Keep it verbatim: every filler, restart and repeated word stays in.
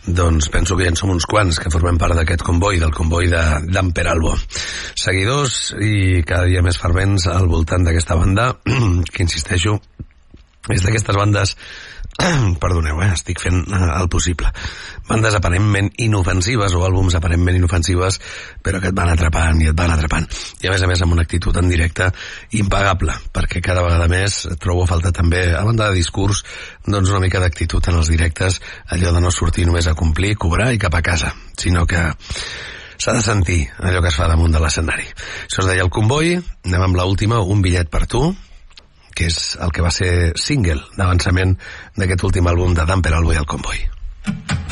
doncs penso que ja en som uns quants que formem part d'aquest comboi, del comboi d'Amper Albo. Seguidors i cada dia més fervents al voltant d'aquesta banda, que insisteixo, és d'aquestes bandes, perdoneu, eh, estic fent el possible, bandes aparentment inofensives o àlbums aparentment inofensives, però que et van atrapant i et van atrapant. I a més a més amb una actitud en directe impagable, perquè cada vegada més trobo a falta també, a banda de discurs, doncs una mica d'actitud en els directes, allò de no sortir només a complir, cobrar i cap a casa, sinó que s'ha de sentir allò que es fa damunt de l'escenari. Això es deia El Comboi. Anem amb l'última, Un bitllet per tu, que és el que va ser single d'avançament d'aquest últim àlbum de d'Amper Albo i El Comboi.